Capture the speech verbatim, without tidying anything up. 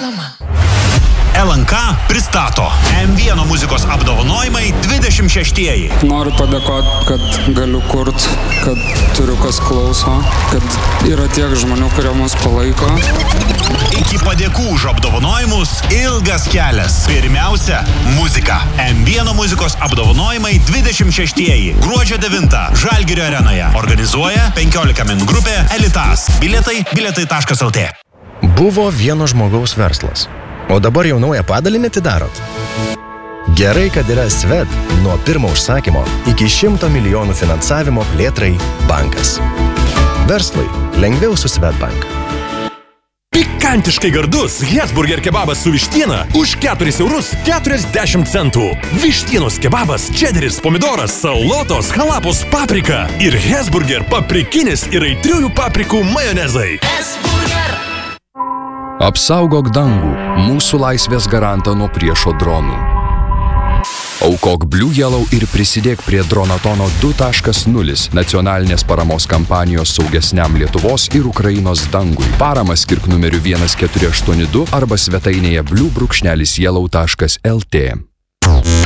Reklama. L N K pristato M vienas muzikos apdovanojimai dvidešimt šeštieji. Noriu padėkoti, kad galiu kurt, kad turiu kas klauso, kad yra tiek žmonių, kurie mus palaiko. Iki padėkų už apdovanojimus ilgas kelias. Pirmiausia, muzika. M vienas muzikos apdovanojimai dvidešimt šeštieji. Gruodžio devintą Žalgirio arenoje. Organizuoja penkiolika min grupė Elitas. Bilietai bilietai taškas lt. Buvo vieno žmogaus verslas. O dabar jau naują padalinį atidarot. Gerai, kad yra Svet nuo pirmo užsakymo iki šimto milijonų finansavimo plėtrai bankas. Verslui lengviau su Svetbank. Pikantiškai gardus Hesburger kebabas su vištiena už keturis eurus keturiasdešimt centų. Vištienos kebabas, čederis, pomidoras, salotos, halapos, paprika ir Hesburger paprikinis ir aitriųjų paprikų majonezai. Apsaugok dangų, mūsų laisvės garantą nuo priešo dronų. Aukok Blue Yellow ir prisidėk prie Dronatono du taškas nulis nacionalinės paramos kampanijos saugesniam Lietuvos ir Ukrainos dangui. Paramą skirk numeriu vienas keturi aštuoni du arba svetainėje blue brūkšnelis yellow taškas lt.